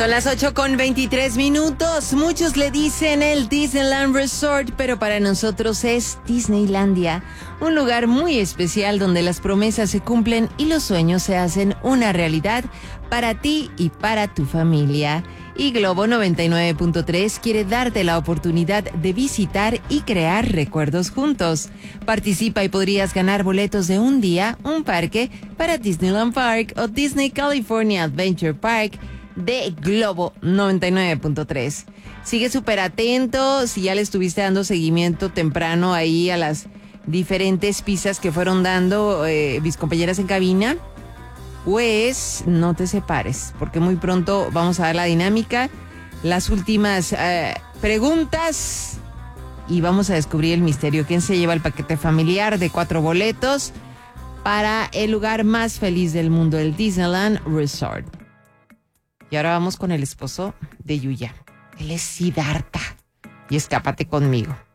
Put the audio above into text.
Son las 8:23. Muchos le dicen el Disneyland Resort, pero para nosotros es Disneylandia, un lugar muy especial donde las promesas se cumplen y los sueños se hacen una realidad para ti y para tu familia. Y Globo 99.3 quiere darte la oportunidad de visitar y crear recuerdos juntos. Participa y podrías ganar boletos de un día, un parque para Disneyland Park o Disney California Adventure Park de Globo 99.3. Sigue súper atento si ya le estuviste dando seguimiento temprano ahí a las diferentes pistas que fueron dando mis compañeras en cabina. Pues no te separes, porque muy pronto vamos a dar la dinámica, las últimas preguntas y vamos a descubrir el misterio. ¿Quién se lleva el paquete familiar de 4 boletos para el lugar más feliz del mundo, el Disneyland Resort? Y ahora vamos con el esposo de Yuya. Él es Siddhartha. Y escápate conmigo.